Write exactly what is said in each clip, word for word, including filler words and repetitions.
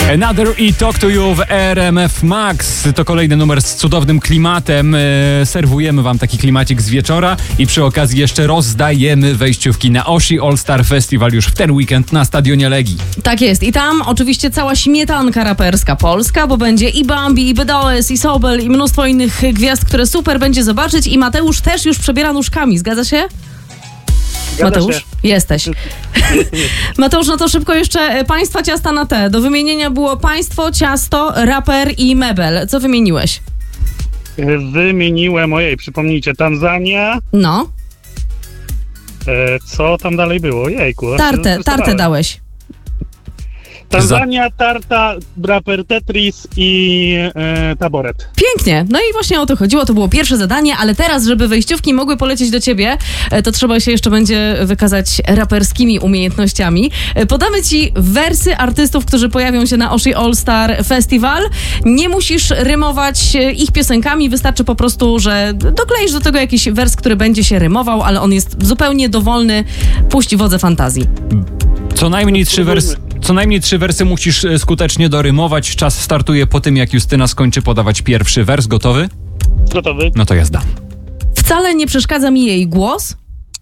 Another i Talk to You w R M F Max. To kolejny numer z cudownym klimatem. E, serwujemy wam taki klimacik z wieczora i przy okazji jeszcze rozdajemy wejściówki na Oshi All Star Festival już w ten weekend na Stadionie Legii. Tak jest. I tam oczywiście cała śmietanka raperska polska, bo będzie i Bambi, i Bedoes, i Sobel, i mnóstwo innych gwiazd, które super będzie zobaczyć. I Mateusz też już przebiera nóżkami. Zgadza się? Zgadza Mateusz? się. Jesteś. Mateusz, no to szybko jeszcze państwa ciasta na T. Do wymienienia było państwo, ciasto, raper i mebel. Co wymieniłeś? Wymieniłem, ojej, przypomnijcie, Tanzania. No. E, co tam dalej było? Jejku. Tartę, tartę dałeś. Tanzania, tarta, raper Tetris i e, taboret. Pięknie. No i właśnie o to chodziło. To było pierwsze zadanie, ale teraz, żeby wejściówki mogły polecieć do ciebie, to trzeba się jeszcze będzie wykazać raperskimi umiejętnościami. Podamy ci wersy artystów, którzy pojawią się na Oshi All Star Festival. Nie musisz rymować ich piosenkami, wystarczy po prostu, że dokleisz do tego jakiś wers, który będzie się rymował, ale on jest zupełnie dowolny. Puść wodze fantazji. Co najmniej trzy wersy. Co najmniej trzy wersy musisz skutecznie dorymować. Czas startuje po tym, jak Justyna skończy podawać pierwszy wers. Gotowy? Gotowy. No to jazda. Wcale nie przeszkadza mi jej głos.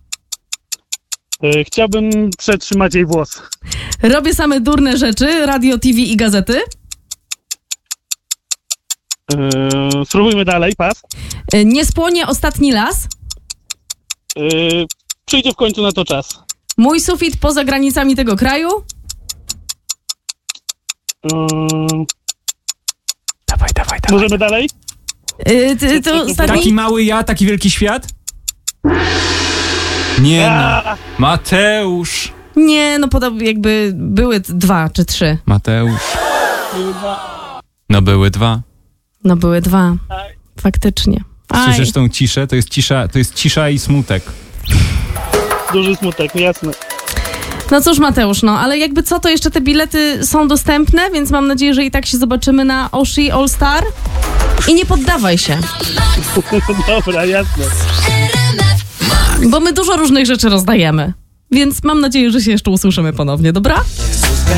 E, chciałbym przetrzymać jej włos. Robię same durne rzeczy, radio, T V i gazety. E, spróbujmy dalej, pas. Nie spłonie ostatni las. E, przyjdzie w końcu na to czas. Mój sufit poza granicami tego kraju. Um, Dawaj, dawaj, dawaj. możemy dalej? Yy, ty, to ostatni... Taki mały ja, taki wielki świat? Nie no. Mateusz. Nie, no podobnie jakby były dwa czy trzy. Mateusz. No były dwa. No były dwa. Faktycznie. Aj. Słyszysz tą ciszę? To jest cisza, to jest cisza i smutek. Duży smutek, jasne. No cóż, Mateusz, no ale jakby co, to jeszcze te bilety są dostępne, więc mam nadzieję, że i tak się zobaczymy na Oshi All Star. I nie poddawaj się. Dobra, jasne. Bo my dużo różnych rzeczy rozdajemy. Więc mam nadzieję, że się jeszcze usłyszymy ponownie, dobra?